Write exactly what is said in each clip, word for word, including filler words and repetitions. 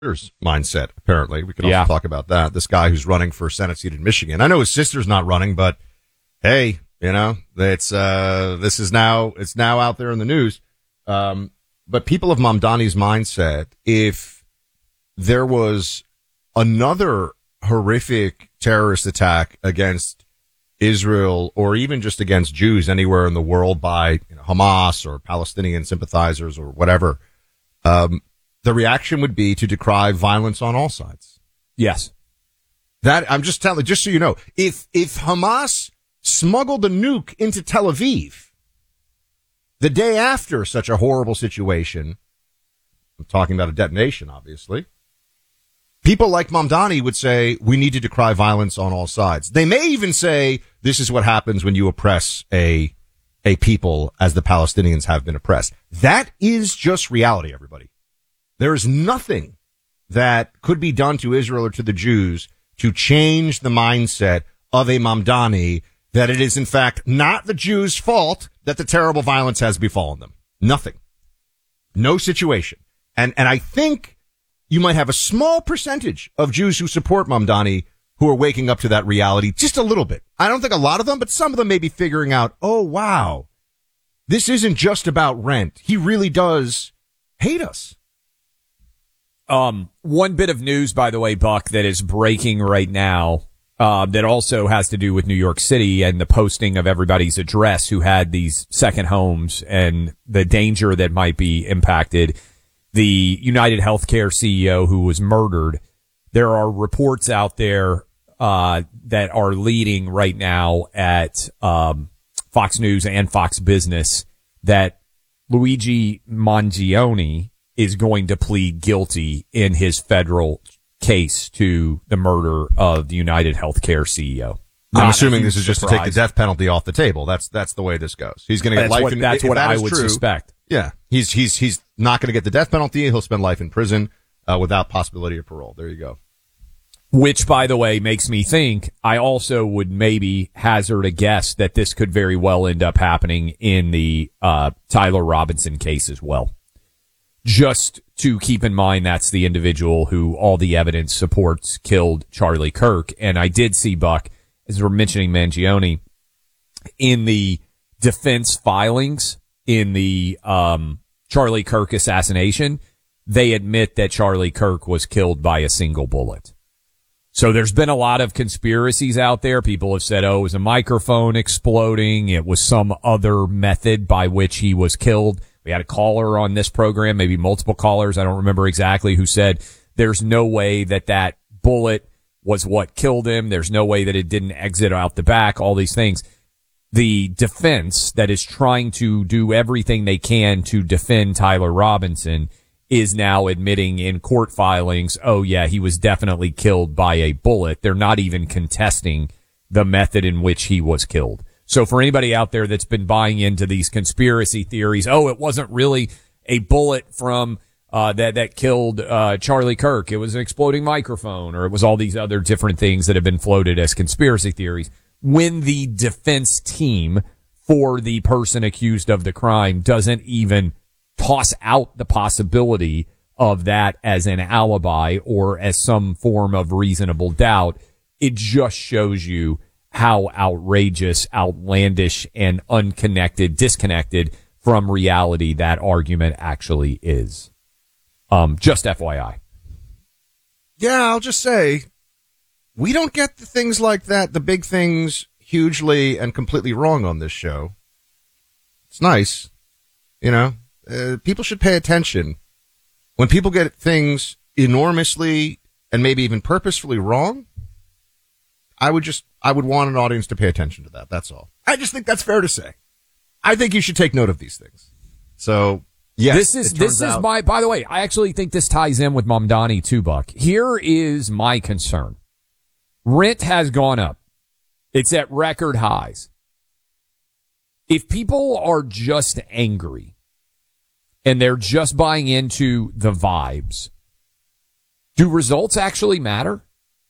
mindset, apparently. We can also Yeah. talk about that. This guy who's running for Senate seat in Michigan. I know his sister's not running, but hey, you know, it's, uh, this is now, it's now out there in the news. Um, but people of Mamdani's mindset, if there was another horrific terrorist attack against Israel or even just against Jews anywhere in the world by you know, Hamas or Palestinian sympathizers or whatever, um, the reaction would be to decry violence on all sides. Yes. That, I'm just telling, just so you know, if, if Hamas smuggled a nuke into Tel Aviv the day after such a horrible situation, I'm talking about a detonation, obviously, people like Mamdani would say, we need to decry violence on all sides. They may even say, this is what happens when you oppress a, a people as the Palestinians have been oppressed. That is just reality, everybody. There is nothing that could be done to Israel or to the Jews to change the mindset of a Mamdani that it is, in fact, not the Jews' fault that the terrible violence has befallen them. Nothing. No situation. And, and I think you might have a small percentage of Jews who support Mamdani who are waking up to that reality just a little bit. I don't think a lot of them, but some of them may be figuring out, oh, wow, this isn't just about rent. He really does hate us. Um, one bit of news, by the way, Buck, that is breaking right now, uh, that also has to do with New York City and the posting of everybody's address who had these second homes and the danger that might be impacted. The United Healthcare C E O who was murdered. There are reports out there, uh, that are leading right now at, um, Fox News and Fox Business that Luigi Mangione is going to plead guilty in his federal case to the murder of the United Healthcare C E O. I'm Not assuming a this is just surprise. to take the death penalty off the table. That's that's the way this goes. He's going to get That's life. what, in, that's if what that I is would true, suspect. Yeah, he's he's he's not going to get the death penalty. He'll spend life in prison uh, without possibility of parole. There you go. Which, by the way, makes me think I also would maybe hazard a guess that this could very well end up happening in the uh Tyler Robinson case as well. Just to keep in mind, that's the individual who all the evidence supports killed Charlie Kirk. And I did see, Buck, as we're mentioning Mangione, in the defense filings in the um Charlie Kirk assassination, they admit that Charlie Kirk was killed by a single bullet. So there's been a lot of conspiracies out there. People have said, oh, it was a microphone exploding. It was some other method by which he was killed. We had a caller on this program, maybe multiple callers, I don't remember exactly, who said there's no way that that bullet was what killed him. There's no way that it didn't exit out the back, all these things. The defense that is trying to do everything they can to defend Tyler Robinson is now admitting in court filings, oh yeah, he was definitely killed by a bullet. They're not even contesting the method in which he was killed. So for anybody out there that's been buying into these conspiracy theories, oh, it wasn't really a bullet from uh that that killed uh Charlie Kirk, it was an exploding microphone, or it was all these other different things that have been floated as conspiracy theories, when the defense team for the person accused of the crime doesn't even toss out the possibility of that as an alibi or as some form of reasonable doubt, it just shows you how outrageous, outlandish, and unconnected, disconnected from reality that argument actually is. Um, just F Y I. Yeah, I'll just say, we don't get the things like that, the big things, hugely and completely wrong on this show. It's nice. You know, uh, people should pay attention. When people get things enormously and maybe even purposefully wrong, I would just, I would want an audience to pay attention to that. That's all. I just think that's fair to say. I think you should take note of these things. So, yes. This is, this is out- my, by the way, I actually think this ties in with Mamdani too, Buck. Here is my concern. Rent has gone up. It's at record highs. If people are just angry and they're just buying into the vibes, do results actually matter?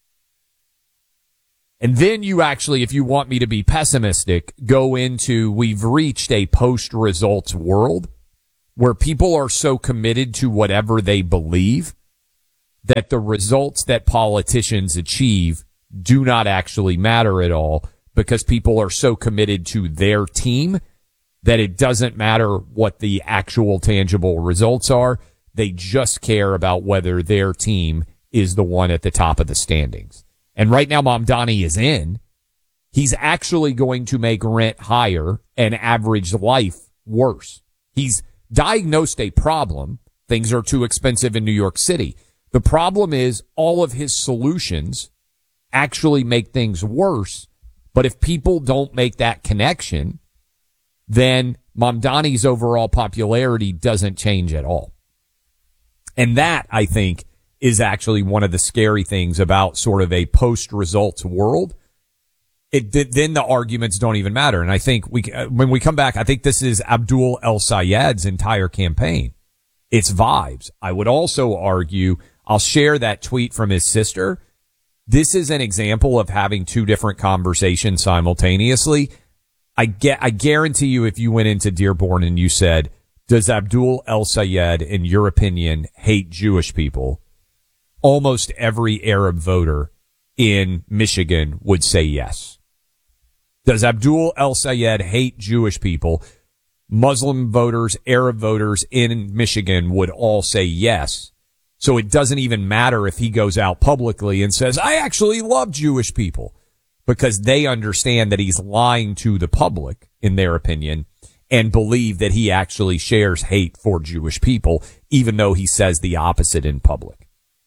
And then you actually, if you want me to be pessimistic, go into we've reached a post-results world where people are so committed to whatever they believe that the results that politicians achieve do not actually matter at all because people are so committed to their team that it doesn't matter what the actual tangible results are. They just care about whether their team is the one at the top of the standings. And right now, Mamdani is in. He's actually going to make rent higher and average life worse. He's diagnosed a problem. Things are too expensive in New York City. The problem is all of his solutions actually make things worse. But if people don't make that connection, then Mamdani's overall popularity doesn't change at all. And that, I think, is actually one of the scary things about sort of a post-results world. It then the arguments don't even matter. And I think we, when we come back, I think this is Abdul El-Sayed's entire campaign. It's vibes. I would also argue, I'll share that tweet from his sister. This is an example of having two different conversations simultaneously. I get, I guarantee you, if you went into Dearborn and you said, does Abdul El-Sayed, in your opinion, hate Jewish people? Almost every Arab voter in Michigan would say yes. Does Abdul El-Sayed hate Jewish people? Muslim voters, Arab voters in Michigan would all say yes. So it doesn't even matter if he goes out publicly and says, I actually love Jewish people, because they understand that he's lying to the public, in their opinion, and believe that he actually shares hate for Jewish people, even though he says the opposite in public.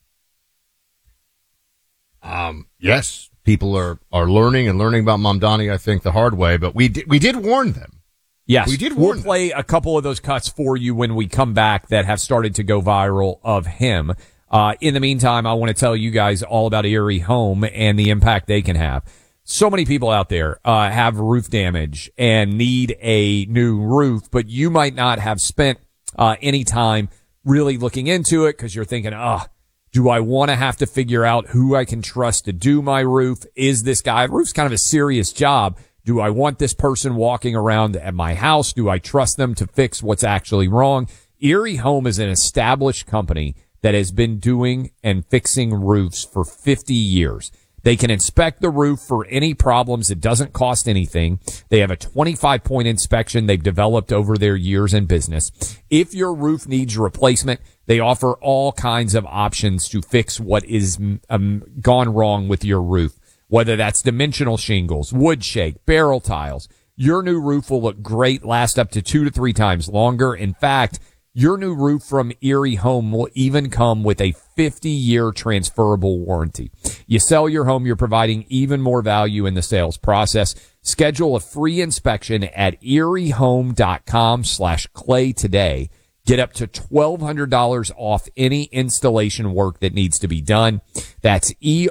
Um, yes, people are, are learning and learning about Mamdani, I think, the hard way, but we did, we did warn them. Yes, we did warn we'll play them. A couple of those cuts for you when we come back that have started to go viral of him. Uh, in the meantime, I want to tell you guys all about Erie Home and the impact they can have. So many people out there, uh, have roof damage and need a new roof, but you might not have spent, uh, any time really looking into it because you're thinking, oh, do I want to have to figure out who I can trust to do my roof? Is this guy, roof's kind of a serious job. Do I want this person walking around at my house? Do I trust them to fix what's actually wrong? Erie Home is an established company that has been doing and fixing roofs for fifty years. They can inspect the roof for any problems. It doesn't cost anything. They have a twenty-five point inspection they've developed over their years in business. If your roof needs replacement, they offer all kinds of options to fix what is um, gone wrong with your roof. Whether that's dimensional shingles, wood shake, barrel tiles, your new roof will look great, last up to two to three times longer. In fact, your new roof from Erie Home will even come with a fifty year transferable warranty. You sell your home, you're providing even more value in the sales process. Schedule a free inspection at eriehome.com slash clay today. Get up to twelve hundred dollars off any installation work that needs to be done. That's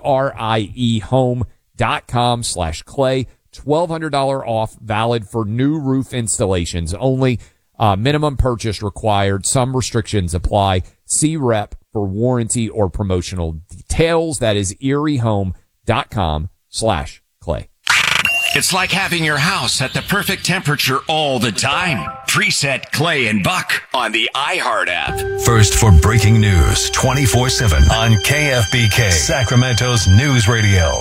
E-R-I-E home.com slash clay. twelve hundred dollars off, valid for new roof installations only. Uh, minimum purchase required. Some restrictions apply. See rep for warranty or promotional details. That is eriehome.com slash clay. It's like having your house at the perfect temperature all the time. Preset Clay and Buck on the iHeart app. First for breaking news twenty-four seven on K F B K, Sacramento's news radio.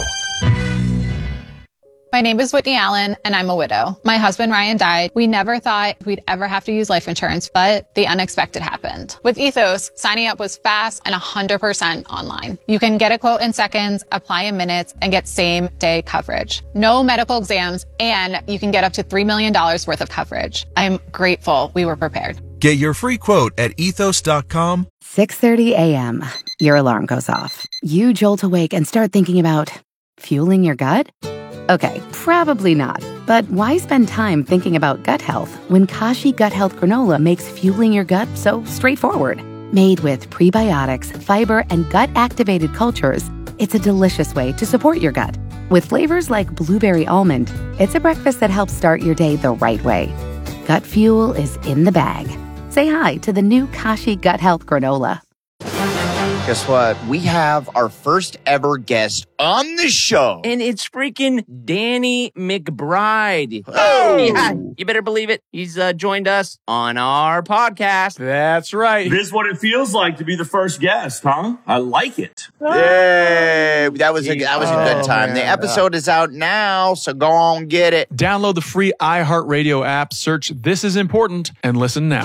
My name is Whitney Allen, and I'm a widow. My husband, Ryan, died. We never thought we'd ever have to use life insurance, but the unexpected happened. With Ethos, signing up was fast and one hundred percent online. You can get a quote in seconds, apply in minutes, and get same-day coverage. No medical exams, and you can get up to three million dollars worth of coverage. I'm grateful we were prepared. Get your free quote at ethos dot com. six thirty a.m. Your alarm goes off. You jolt awake and start thinking about fueling your gut? Okay, probably not. But why spend time thinking about gut health when Kashi Gut Health Granola makes fueling your gut so straightforward? Made with prebiotics, fiber, and gut-activated cultures, it's a delicious way to support your gut. With flavors like blueberry almond, it's a breakfast that helps start your day the right way. Gut fuel is in the bag. Say hi to the new Kashi Gut Health Granola. Guess what? We have our first ever guest on the show. And it's freaking Danny McBride. Oh! Yeah, you better believe it. He's uh, joined us on our podcast. That's right. This is what it feels like to be the first guest, huh? I like it. Yay! That was a, that was a good Oh, time. man. The episode is out now, so go on get it. Download the free iHeartRadio app, search This Is Important, and listen now.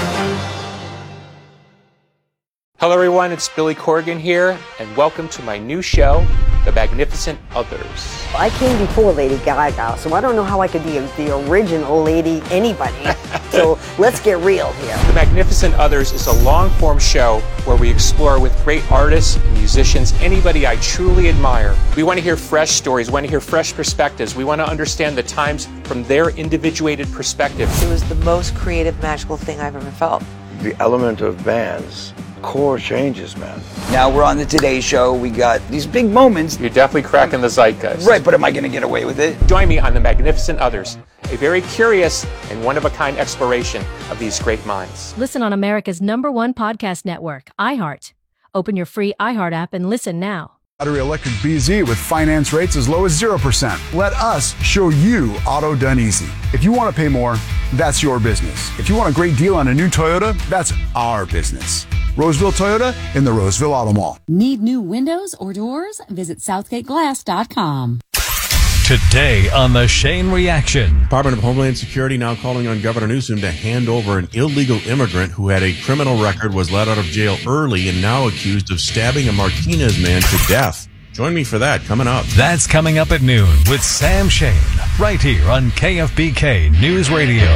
Hello, everyone. It's Billy Corgan here, and welcome to my new show, The Magnificent Others. I came before Lady Gaga, so I don't know how I could be the original Lady anybody. So let's get real here. The Magnificent Others is a long-form show where we explore with great artists, musicians, anybody I truly admire. We want to hear fresh stories, we want to hear fresh perspectives. We want to understand the times from their individuated perspective. It was the most creative, magical thing I've ever felt. The element of bands. Core changes, man. Now we're on the Today Show. We got these big moments. You're definitely cracking the zeitgeist. Right, but am I going to get away with it? Join me on The Magnificent Others, a very curious and one-of-a-kind exploration of these great minds. Listen on America's number one podcast network, iHeart. Open your free iHeart app and listen now. Battery electric B Z with finance rates as low as zero percent. Let us show you auto done easy. If you want to pay more, that's your business. If you want a great deal on a new Toyota, that's our business. Roseville Toyota in the Roseville Auto Mall. Need new windows or doors? Visit southgate glass dot com. Today on the Shane Reaction. Department of Homeland Security now calling on Governor Newsom to hand over an illegal immigrant who had a criminal record, was let out of jail early, and now accused of stabbing a Martinez man to death. Join me for that coming up. That's coming up at noon with Sam Shane, right here on K F B K News Radio.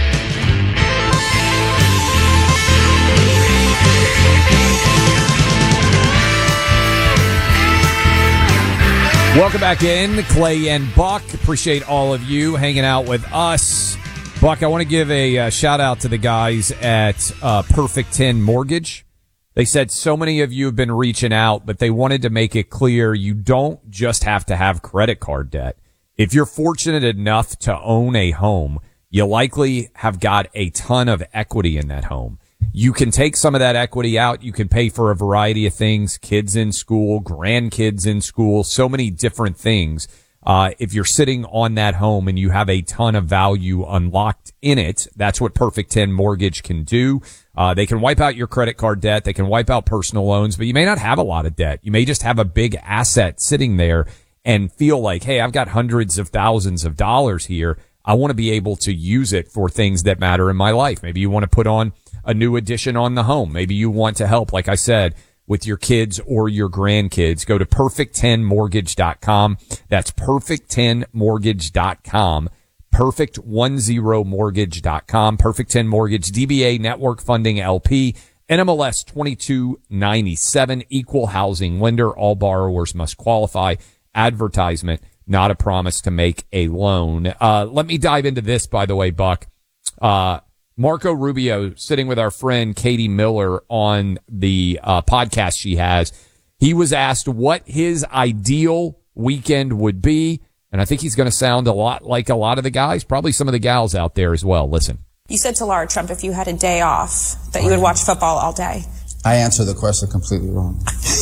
Welcome back in, Clay and Buck. Appreciate all of you hanging out with us. Buck, I want to give a uh, shout out to the guys at uh, Perfect ten Mortgage. They said so many of you have been reaching out, but they wanted to make it clear you don't just have to have credit card debt. If you're fortunate enough to own a home, you likely have got a ton of equity in that home. You can take some of that equity out. You can pay for a variety of things, kids in school, grandkids in school, so many different things. Uh, if you're sitting on that home and you have a ton of value unlocked in it, that's what Perfect ten Mortgage can do. Uh, they can wipe out your credit card debt. They can wipe out personal loans, but you may not have a lot of debt. You may just have a big asset sitting there and feel like, hey, I've got hundreds of thousands of dollars here. I want to be able to use it for things that matter in my life. Maybe you want to put on a new addition on the home. Maybe you want to help, like I said, with your kids or your grandkids. Go to perfect ten mortgage dot com. That's perfect ten mortgage dot com. perfect ten mortgage dot com. Perfect ten Mortgage, D B A Network Funding L P, N M L S twenty-two ninety-seven, equal housing lender. All borrowers must qualify. Advertisement, not a promise to make a loan. Uh, let me dive into this, by the way, Buck. Uh, Marco Rubio sitting with our friend Katie Miller on the uh, podcast she has. He was asked what his ideal weekend would be, and I think he's going to sound a lot like a lot of the guys, probably some of the gals out there as well. Listen. You said to Laura Trump if you had a day off that you would watch football all day. I answered the question completely wrong.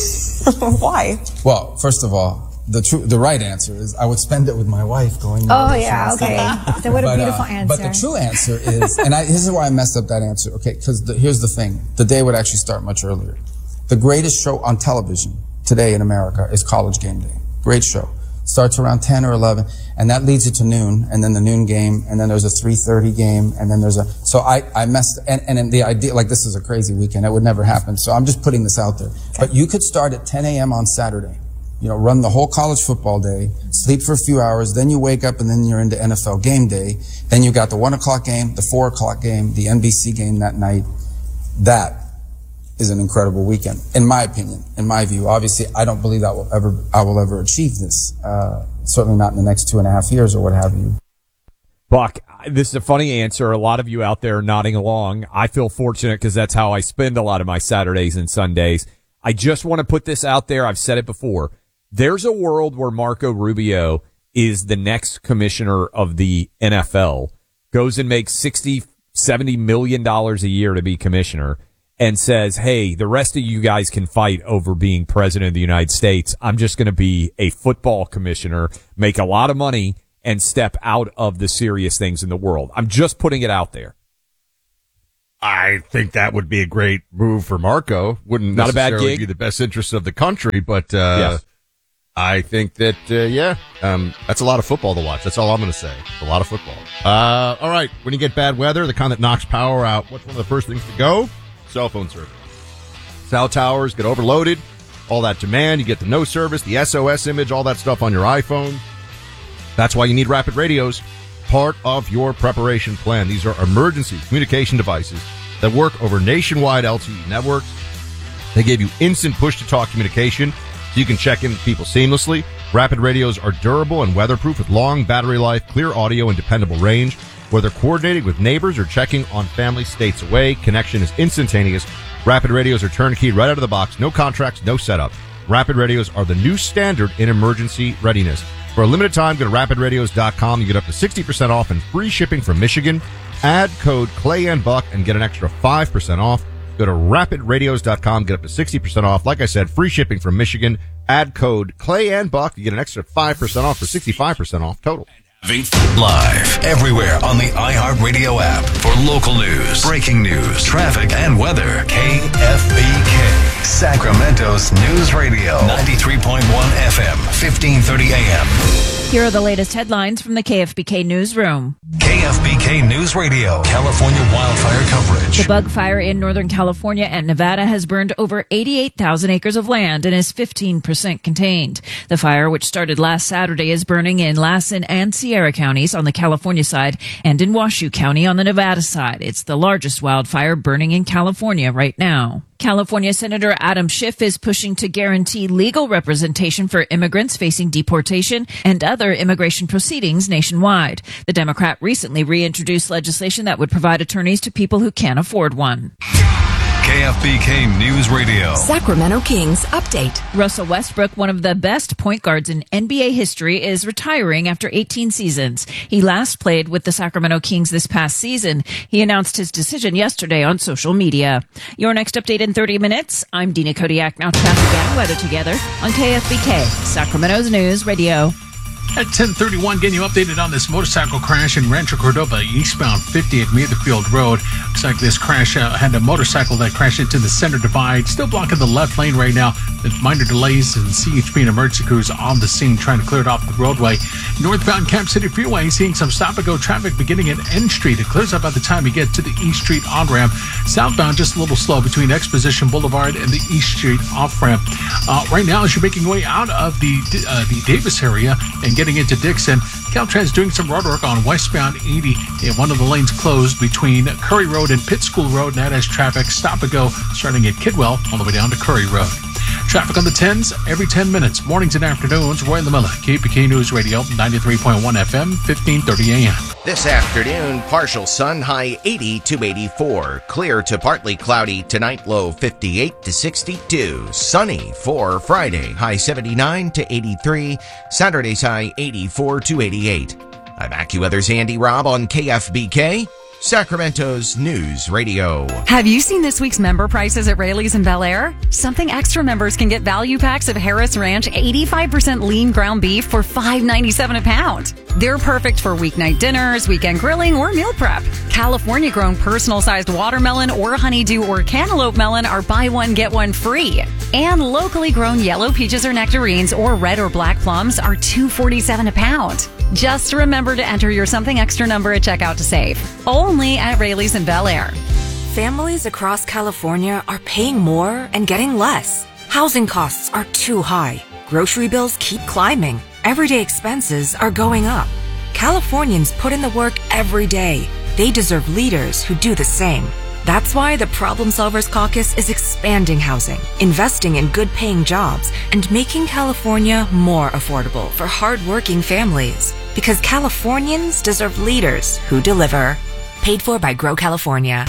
Why? Well, first of all, the true, the right answer is I would spend it with my wife going. Oh yeah, okay. So what a but, beautiful uh, answer. But the true answer is, and I, this is why I messed up that answer. Okay, because here's the thing: the day would actually start much earlier. The greatest show on television today in America is College Game Day. Great show. Starts around ten or eleven, and that leads you to noon, and then the noon game, and then there's a three thirty game, and then there's a. So I I messed, and and the idea, like, this is a crazy weekend. It would never happen. So I'm just putting this out there. Okay. But you could start at ten a.m. on Saturday. You know, run the whole college football day, sleep for a few hours, then you wake up and then you're into N F L game day. Then you got the one o'clock game, the four o'clock game, the N B C game that night. That is an incredible weekend, in my opinion, in my view. Obviously, I don't believe that will ever, I will ever achieve this. Uh, certainly not in the next two and a half years or what have you. Buck, this is a funny answer. A lot of you out there are nodding along. I feel fortunate because that's how I spend a lot of my Saturdays and Sundays. I just want to put this out there. I've said it before. There's a world where Marco Rubio is the next commissioner of the N F L, goes and makes sixty, seventy million dollars a year to be commissioner, and says, hey, the rest of you guys can fight over being president of the United States. I'm just going to be a football commissioner, make a lot of money, and step out of the serious things in the world. I'm just putting it out there. I think that would be a great move for Marco. Wouldn't Not a bad necessarily gig. be the best interest of the country, but uh, Yes. I think that, uh, yeah, um, that's a lot of football to watch. That's all I'm going to say. A lot of football. Uh, all right. When you get bad weather, the kind that knocks power out, what's one of the first things to go? Cell phone service. Cell towers get overloaded. All that demand. You get the no service, the S O S image, all that stuff on your iPhone. That's why you need Rapid Radios. Part of your preparation plan. These are emergency communication devices that work over nationwide L T E networks. They give you instant push-to-talk communication, so you can check in with people seamlessly. Rapid Radios are durable and weatherproof with long battery life, clear audio, and dependable range. Whether coordinating with neighbors or checking on family states away, connection is instantaneous. Rapid Radios are turnkey right out of the box. No contracts, no setup. Rapid Radios are the new standard in emergency readiness. For a limited time, go to rapid radios dot com. You get up to sixty percent off and free shipping from Michigan. Add code Clay and Buck and get an extra five percent off. Go to rapid radios dot com, get up to sixty percent off. Like I said, free shipping from Michigan. Add code Clay and Buck. You get an extra five percent off for sixty-five percent off total. Live everywhere on the iHeartRadio app for local news, breaking news, traffic, and weather. K F B K, Sacramento's News Radio, ninety-three point one F M, fifteen thirty A M. Here are the latest headlines from the K F B K newsroom. K F B K News Radio, California wildfire coverage. The bug fire in Northern California and Nevada has burned over eighty-eight thousand acres of land and is fifteen percent contained. The fire, which started last Saturday, is burning in Lassen and Sierra counties on the California side and in Washoe County on the Nevada side. It's the largest wildfire burning in California right now. California Senator Adam Schiff is pushing to guarantee legal representation for immigrants facing deportation and other immigration proceedings nationwide. The Democrat recently reintroduced legislation that would provide attorneys to people who can't afford one. K F B K News Radio. Sacramento Kings update. Russell Westbrook, one of the best point guards in N B A history, is retiring after eighteen seasons. He last played with the Sacramento Kings this past season. He announced his decision yesterday on social media. Your next update in thirty minutes. I'm Dina Kodiak. Now traffic and weather together on K F B K, Sacramento's News Radio. At ten thirty-one, getting you updated on this motorcycle crash in Rancho Cordova, eastbound fifty at Matherfield Road. Looks like this crash uh, had a motorcycle that crashed into the center divide, still blocking the left lane right now. There's minor delays, and C H P and emergency crews on the scene trying to clear it off the roadway. Northbound Camp City Freeway, seeing some stop-and-go traffic beginning at N Street. It clears up by the time you get to the East Street on-ramp. Southbound, just a little slow between Exposition Boulevard and the East Street off-ramp. Uh, right now, as you're making your way out of the uh, the Davis area and getting into Dixon, Caltrans doing some road work on westbound eighty. And one of the lanes closed between Curry Road and Pitt School Road, and that has traffic stop and go starting at Kidwell all the way down to Curry Road. Traffic on the tens every ten minutes, mornings and afternoons. Roy LaMilla, K F B K News Radio, ninety-three point one F M, fifteen thirty A M. This afternoon, partial sun, high eighty to eighty-four. Clear to partly cloudy tonight, low fifty-eight to sixty-two. Sunny for Friday, high seventy-nine to eighty-three. Saturday's high eighty-four to eighty-eight. I'm AccuWeather's Andy Robb on K F B K, Sacramento's News Radio. Have you seen this week's member prices at Raley's in Bel Air? Something Extra members can get value packs of Harris Ranch eighty-five percent lean ground beef for five ninety-seven a pound. They're perfect for weeknight dinners, weekend grilling, or meal prep. California-grown personal-sized watermelon or honeydew or cantaloupe melon are buy one, get one free. And locally grown yellow peaches or nectarines or red or black plums are two forty-seven a pound. Just remember to enter your Something Extra number at checkout to save. Only at Raley's in Bel Air. Families across California are paying more and getting less. Housing costs are too high. Grocery bills keep climbing. Everyday expenses are going up. Californians put in the work every day. They deserve leaders who do the same. That's why the Problem Solvers Caucus is expanding housing, investing in good-paying jobs, and making California more affordable for hard-working families. Because Californians deserve leaders who deliver. Paid for by Grow California.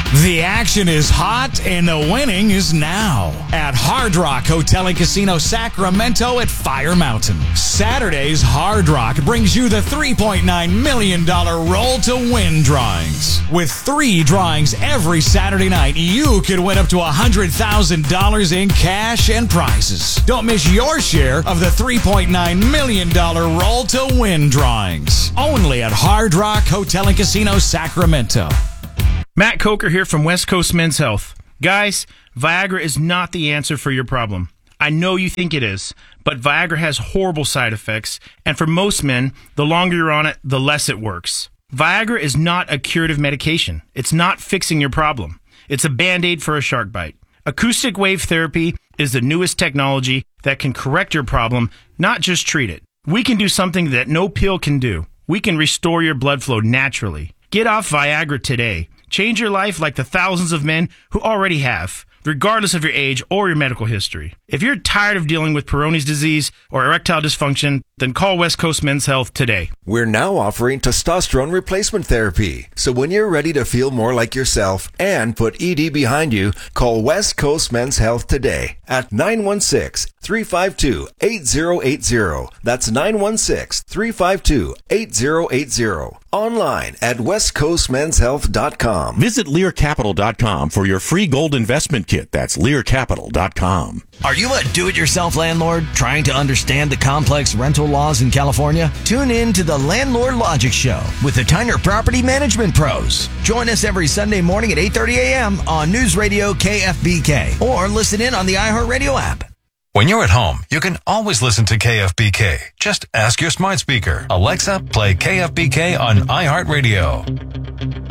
The action is hot and the winning is now at Hard Rock Hotel and Casino Sacramento at Fire Mountain. Saturday's Hard Rock brings you the three point nine million dollars Roll to Win drawings. With three drawings every Saturday night, you could win up to one hundred thousand dollars in cash and prizes. Don't miss your share of the three point nine million dollars Roll to Win drawings. Only at Hard Rock Hotel and Casino Sacramento. Matt Coker here from West Coast Men's Health. Guys, Viagra is not the answer for your problem. I know you think it is, but Viagra has horrible side effects, and for most men, the longer you're on it, the less it works. Viagra is not a curative medication. It's not fixing your problem. It's a Band-Aid for a shark bite. Acoustic wave therapy is the newest technology that can correct your problem, not just treat it. We can do something that no pill can do. We can restore your blood flow naturally. Get off Viagra today. Change your life like the thousands of men who already have, regardless of your age or your medical history. If you're tired of dealing with Peyronie's disease or erectile dysfunction, then call West Coast Men's Health today. We're now offering testosterone replacement therapy. So when you're ready to feel more like yourself and put E D behind you, call West Coast Men's Health today at nine one six, three five two, eight zero eight zero. That's nine one six, three five two, eight zero eight zero. Online at west coast men's health dot com. Visit lear capital dot com for your free gold investment kit. That's lear capital dot com. Are you a do-it-yourself landlord trying to understand the complex rental laws in California? Tune in to the Landlord Logic Show with the Tyner Property Management Pros. Join us every Sunday morning at eight thirty a.m. on News Radio K F B K or listen in on the iHeartRadio app. When you're at home, you can always listen to K F B K. Just ask your smart speaker, Alexa, play K F B K on iHeartRadio.